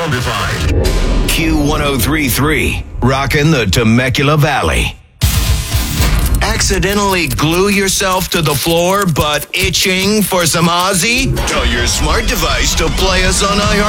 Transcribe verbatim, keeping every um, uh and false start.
Soundified. Q one oh three point three, rocking the Temecula Valley. Accidentally glue yourself to the floor but itching for some Ozzy? Tell your smart device to play us on iHeart.